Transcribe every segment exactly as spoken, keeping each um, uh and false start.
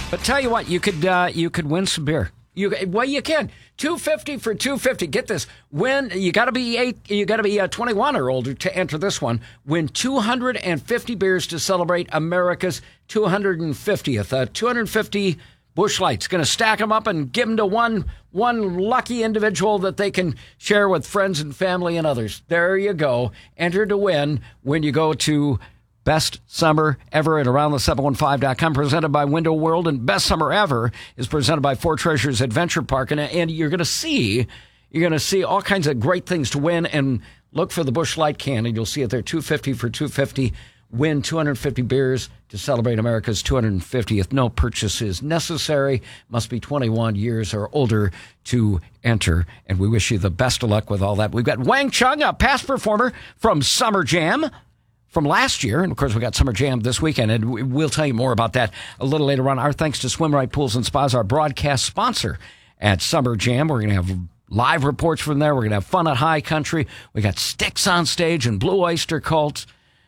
But tell you what, you could uh, you could win some beer. You well, you can two fifty for two fifty. Get this: win. You got to be eight. You got to be uh, twenty-one or older to enter this one. Win two hundred fifty beers to celebrate America's two hundred fiftieth. Uh, two hundred fifty Busch Lights. Going to stack them up and give them to one one lucky individual that they can share with friends and family and others. There you go. Enter to win when you go to Best Summer Ever at around the seven one five dot com, presented by Window World. And Best Summer Ever is presented by Four Treasures Adventure Park. And, and you're going to see, you're going to see all kinds of great things to win. And look for the Busch Light can, and you'll see it there. two fifty for two fifty. Win two hundred fifty beers to celebrate America's two hundred fiftieth. No purchase is necessary. Must be twenty-one years or older to enter. And we wish you the best of luck with all that. We've got Wang Chung, a past performer from Summer Jam from last year. And, of course, we got Summer Jam this weekend, and we'll tell you more about that a little later on. Our thanks to Swim Right Pools and Spas, our broadcast sponsor at Summer Jam. We're going to have live reports from there. We're going to have fun at High Country. We got Styx on stage and Blue Oyster Cult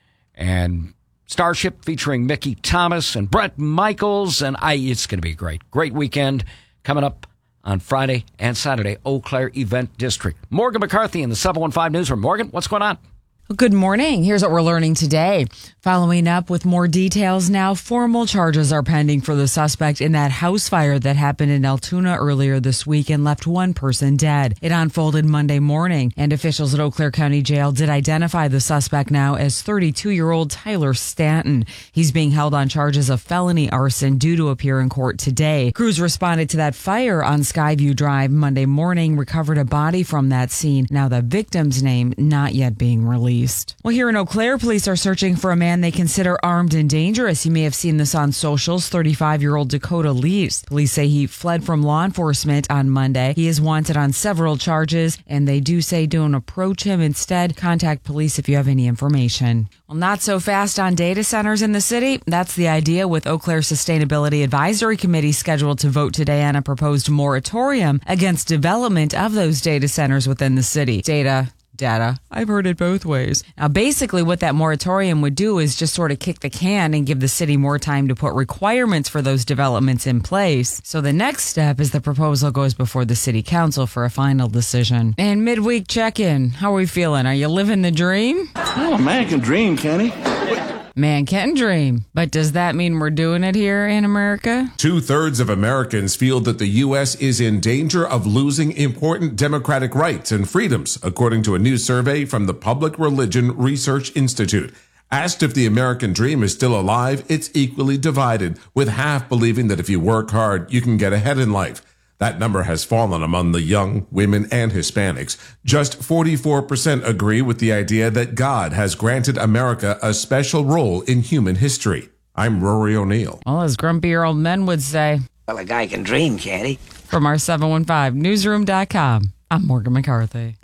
and Starship featuring Mickey Thomas and Brett Michaels. And I, it's going to be great. Great weekend coming up on Friday and Saturday, Eau Claire Event District. Morgan McCarthy in the seven one five Newsroom. Morgan, what's going on? Good morning. Here's what we're learning today. Following up with more details now, formal charges are pending for the suspect in that house fire that happened in Altoona earlier this week and left one person dead. It unfolded Monday morning, and officials at Eau Claire County Jail did identify the suspect now as thirty-two-year-old Tyler Stanton. He's being held on charges of felony arson, due to appear in court today. Crews responded to that fire on Skyview Drive Monday morning, recovered a body from that scene. Now the victim's name not yet being released. Well, here in Eau Claire, police are searching for a man they consider armed and dangerous. You may have seen this on socials. thirty-five-year-old Dakota Lees. Police say he fled from law enforcement on Monday. He is wanted on several charges, and they do say don't approach him. Instead, contact police if you have any information. Well, not so fast on data centers in the city. That's the idea, with Eau Claire Sustainability Advisory Committee scheduled to vote today on a proposed moratorium against development of those data centers within the city. Data Data. I've heard it both ways. Now, basically what that moratorium would do is just sort of kick the can and give the city more time to put requirements for those developments in place. So the next step is the proposal goes before the city council for a final decision. And midweek check-in. How are we feeling? Are you living the dream? Oh, man can dream, can he? Man can dream. But does that mean we're doing it here in America? Two-thirds of Americans feel that the U S is in danger of losing important democratic rights and freedoms, according to a new survey from the Public Religion Research Institute. Asked if the American dream is still alive, it's equally divided, with half believing that if you work hard, you can get ahead in life. That number has fallen among the young, women, and Hispanics. Just forty-four percent agree with the idea that God has granted America a special role in human history. I'm Rory O'Neill. Well, as grumpier old men would say. Well, a guy can dream, can't he? From our seven one five newsroom dot com, I'm Morgan McCarthy.